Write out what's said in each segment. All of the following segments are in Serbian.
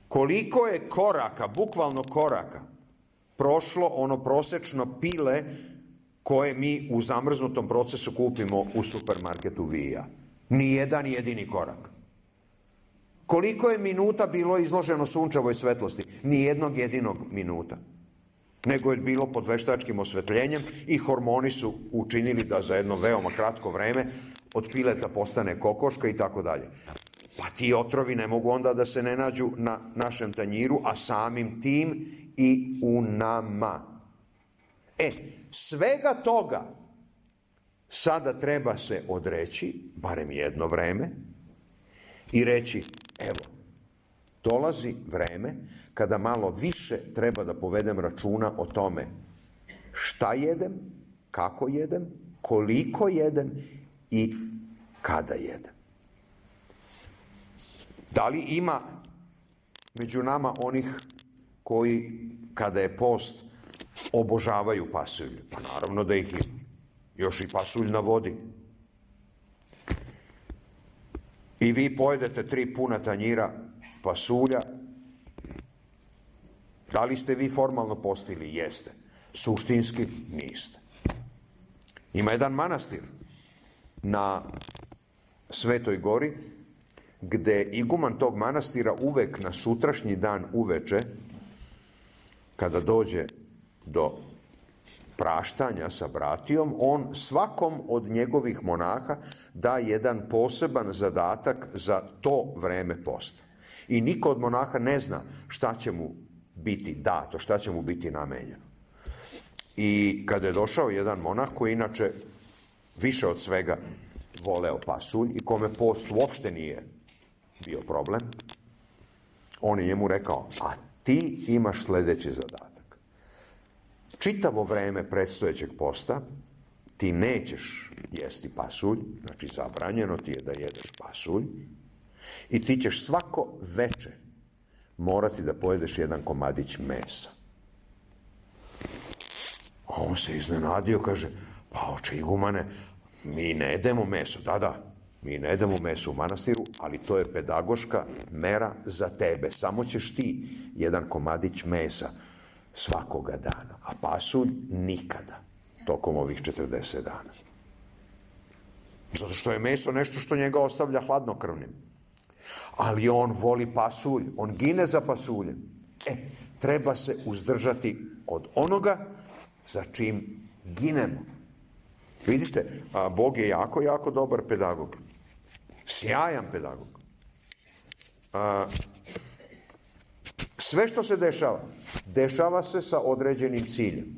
koliko je koraka, bukvalno koraka, prošlo ono prosečno pile koje mi u zamrznutom procesu kupimo u supermarketu Vija. Nijedan jedini korak. Koliko je minuta bilo izloženo sunčevoj svetlosti? Nijednog jedinog minuta. Nego je bilo pod veštačkim osvetljenjem i hormoni su učinili da za jedno veoma kratko vreme od pileta postane kokoška i tako dalje. Pa ti otrovi ne mogu onda da se ne nađu na našem tanjiru, a samim tim i u nama. Svega toga sada treba se odreći, barem jedno vreme, i reći, evo, dolazi vreme kada malo više treba da povedem računa o tome šta jedem, kako jedem, koliko jedem i kada jedem. Da li ima među nama onih koji, kada je post, obožavaju pasulj? Pa naravno da ih ima. Još i pasulj na vodi. I vi pojedete 3 puna tanjira pasulja. Da li ste vi formalno postili? Jeste. Suštinski niste. Ima jedan manastir na Svetoj gori, gde iguman tog manastira uvek na sutrašnji dan uveče, kada dođe do praštanja sa bratijom, on svakom od njegovih monaha da jedan poseban zadatak za to vreme posta. I niko od monaha ne zna šta će mu biti dato, šta će mu biti namenjeno. I kada je došao jedan monah koji inače više od svega voleo pasulj i kome post uopšte nije bio problem, on je njemu rekao, a ti imaš sledeći zadatak. Čitavo vreme predstojećeg posta ti nećeš jesti pasulj, znači zabranjeno ti je da jedeš pasulj, i ti ćeš svako veče morati da pojedeš jedan komadić mesa. A on se iznenadio, kaže, pa oče igumane, mi ne jedemo meso. Da, mi ne jedemo meso u manastiru, ali to je pedagoška mera za tebe. Samo ćeš ti jedan komadić mesa svakoga dana, a pasulj nikada, tokom ovih 40 dana. Zato što je meso nešto što njega ostavlja hladnokrvnim. Ali on voli pasulj, on gine za pasuljem. Treba se uzdržati od onoga za čim ginemo. Vidite, Bog je jako, jako dobar pedagog. Sjajan pedagog. Sve što se dešava, dešava se sa određenim ciljem.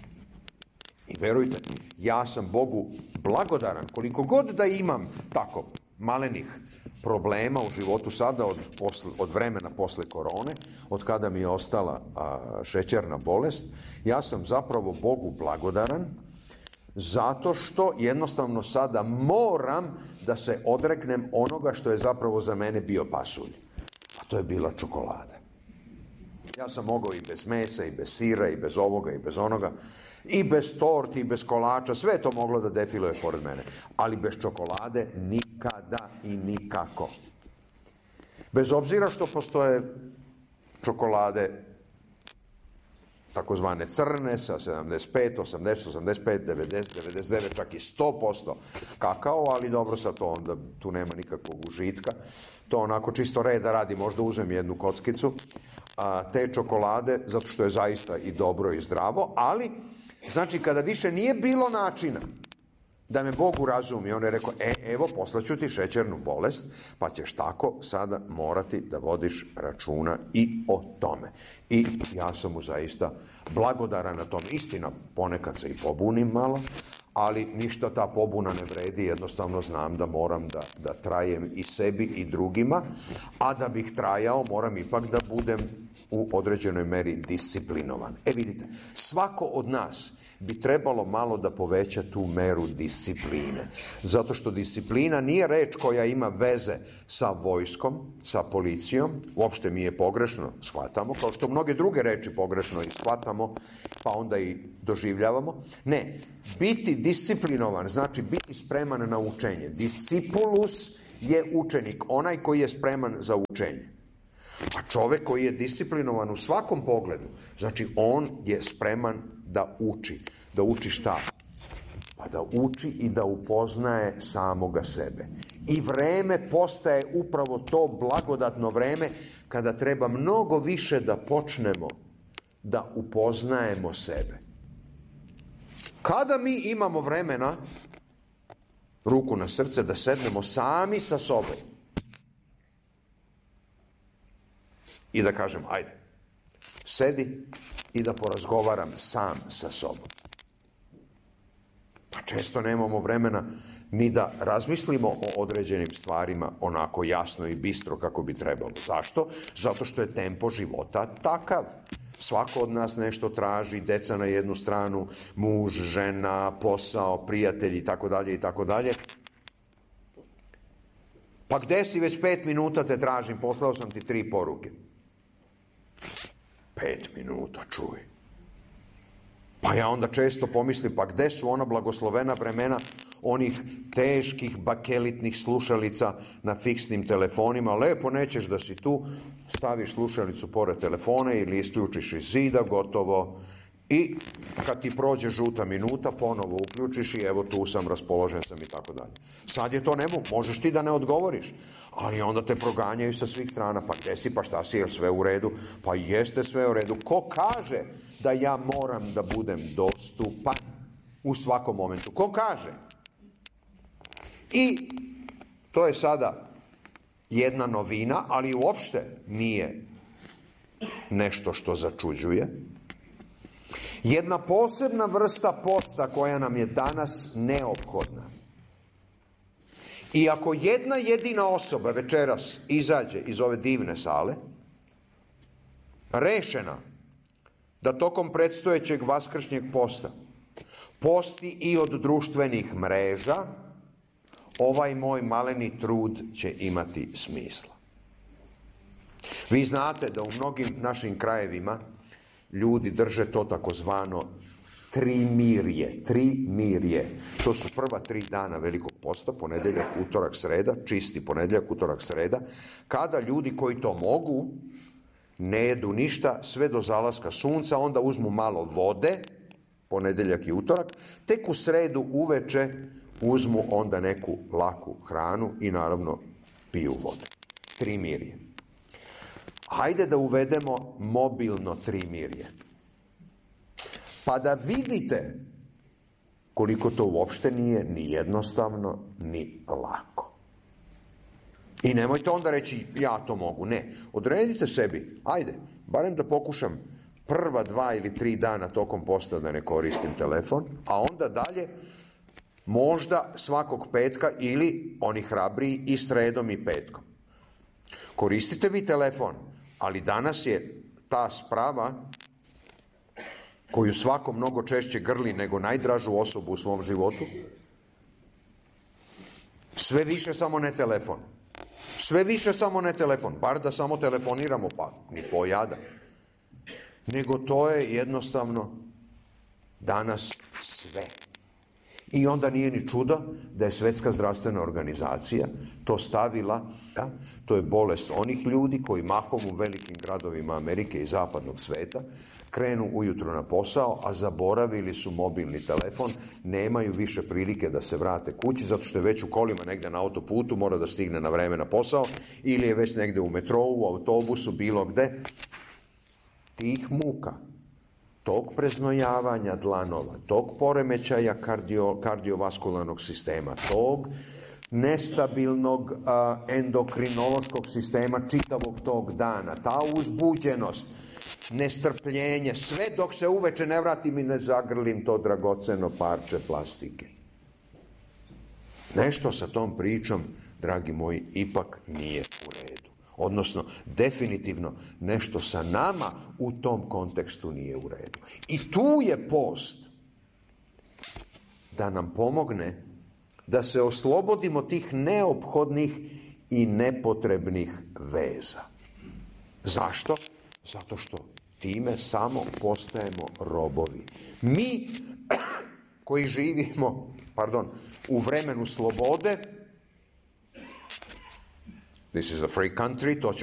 I verujte, ja sam Bogu blagodaran, koliko god da imam tako malenih problema u životu sada od vremena posle korone, od kada mi je ostala šećerna bolest, ja sam zapravo Bogu blagodaran zato što jednostavno sada moram da se odreknem onoga što je zapravo za mene bio pasulj. A to je bila čokolada. Ja sam mogao i bez mesa, i bez sira, i bez ovoga, i bez onoga, i bez torti, i bez kolača, sve je to moglo da defiluje pored mene. Ali bez čokolade nikada i nikako. Bez obzira što postoje čokolade takozvane crne sa 75, 80, 85, 90, 99, čak i 100% kakao, ali dobro, sad to onda tu nema nikakvog užitka. To onako čisto reda radi, možda uzmem jednu kockicu te čokolade, zato što je zaista i dobro i zdravo, ali znači kada više nije bilo načina da me Bog urazumi, on je rekao, evo poslaću ti šećernu bolest, pa ćeš tako sada morati da vodiš računa i o tome. I ja sam mu zaista blagodaran na tom. Istina, ponekad se i pobunim malo, ali ništa ta pobuna ne vredi, jednostavno znam da moram da trajem i sebi i drugima, a da bih trajao moram ipak da budem u određenoj meri disciplinovan. Vidite, svako od nas bi trebalo malo da poveća tu meru discipline. Zato što disciplina nije reč koja ima veze sa vojskom, sa policijom, uopšte mi je pogrešno shvatamo, kao što mnoge druge reči pogrešno i shvatamo, pa onda i doživljavamo. Ne, biti disciplinovan znači biti spreman na učenje. Discipulus je učenik, onaj koji je spreman za učenje. A čovek koji je disciplinovan u svakom pogledu, znači on je spreman da uči. Da uči šta? Pa da uči i da upoznaje samoga sebe. I vreme postaje upravo to blagodatno vreme kada treba mnogo više da počnemo da upoznajemo sebe. Kada mi imamo vremena, ruku na srce, da sednemo sami sa sobom i da kažem, ajde, sedi i da porazgovaram sam sa sobom. Pa često nemamo vremena ni da razmislimo o određenim stvarima onako jasno i bistro kako bi trebalo. Zašto? Zato što je tempo života takav. Svako od nas nešto traži, deca na jednu stranu, muž, žena, posao, prijatelji, itd., itd. Pa gde si, već 5 minuta te tražim, poslao sam ti 3 poruke. 5 minuta, čuj. Pa ja onda često pomislim, pa gde su ona blagoslovena vremena onih teških bakelitnih slušalica na fiksnim telefonima? Lepo, nećeš da si tu, staviš slušalicu pored telefona ili isključiš iz zida, gotovo. I kad ti prođe žuta minuta, ponovo uključiš i evo tu sam, raspoložen sam i tako dalje. Sad je to možeš ti da ne odgovoriš, ali onda te proganjaju sa svih strana. Pa gde si, pa šta si, je sve u redu? Pa jeste sve u redu. Ko kaže da ja moram da budem dostupan u svakom momentu? Ko kaže? I to je sada jedna novina, ali uopšte nije nešto što začuđuje. Jedna posebna vrsta posta koja nam je danas neophodna. I ako jedna jedina osoba večeras izađe iz ove divne sale, rešena da tokom predstojećeg vaskršnjeg posta posti i od društvenih mreža, ovaj moj maleni trud će imati smisla. Vi znate da u mnogim našim krajevima ljudi drže to takozvano trimirje. To su prva 3 dana velikog posta, ponedeljak, utorak, sreda, čisti ponedeljak, utorak, sreda, kada ljudi koji to mogu ne jedu ništa sve do zalaska sunca, onda uzmu malo vode, ponedeljak i utorak, tek u sredu uveče uzmu onda neku laku hranu i naravno piju vodu. Trimirje. Hajde da uvedemo mobilno trimirje. Pa da vidite koliko to uopšte nije ni jednostavno, ni lako. I nemojte onda reći, ja to mogu. Ne, odredite sebi, ajde, barem da pokušam prva 2 ili 3 dana tokom posta da ne koristim telefon, a onda dalje možda svakog petka ili, oni hrabriji, i sredom i petkom. Koristite vi telefon, ali danas je ta sprava koju svako mnogo češće grli nego najdražu osobu u svom životu, sve više samo ne telefon. Sve više samo ne telefon, bar da samo telefoniramo, pa ni pojada. Nego to je jednostavno danas sve. I onda nije ni čudo da je Svetska zdravstvena organizacija to stavila, to je bolest onih ljudi koji mahom u velikim gradovima Amerike i zapadnog sveta krenu ujutro na posao, a zaboravili su mobilni telefon, nemaju više prilike da se vrate kući, zato što je već u kolima negde na autoputu, mora da stigne na vreme na posao, ili je već negde u metrou, u autobusu, bilo gde. Tih muka, tog preznojavanja dlanova, tog poremećaja kardiovaskularnog sistema, tog nestabilnog endokrinološkog sistema čitavog tog dana, ta uzbuđenost, nestrpljenje, sve dok se uveče ne vratim i ne zagrlim to dragoceno parče plastike. Nešto sa tom pričom, dragi moji, ipak nije u redu. Odnosno, definitivno nešto sa nama u tom kontekstu nije u redu. I tu je post da nam pomogne da se oslobodimo tih neophodnih i nepotrebnih veza. Zašto? Zato što time samo postajemo robovi. Mi koji živimo, u vremenu slobode, this is a free country, to će